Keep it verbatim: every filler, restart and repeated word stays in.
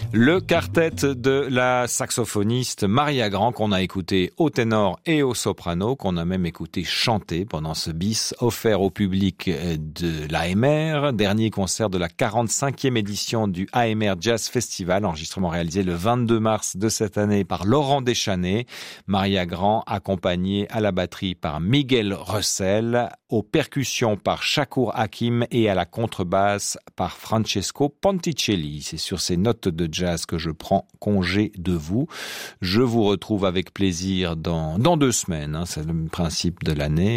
Le quartet de la saxophoniste Maria Grand qu'on a écouté au ténor et au soprano, qu'on a même écouté chanter pendant ce bis offert au public de l'A M R, dernier concert de la quarante-cinquième édition du A M R Jazz Festival, enregistrement réalisé le vingt-deux mars de cette année par Laurent Deschannet. Maria Grand accompagnée à la batterie par Miguel Russell, aux percussions par Shakur Hakim et à la contrebasse par Francesco Ponticelli. C'est sur ces notes de jazz que je prends congé de vous. Je vous retrouve avec plaisir dans, dans deux semaines, hein, c'est le principe de l'année.